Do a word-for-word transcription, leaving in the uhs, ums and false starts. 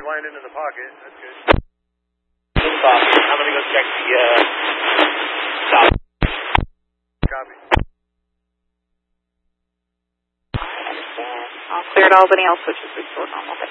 winding in the pocket. That's good. I'm going to go check the uh, stop. Copy. All cleared Albany. I'll switch this to normal.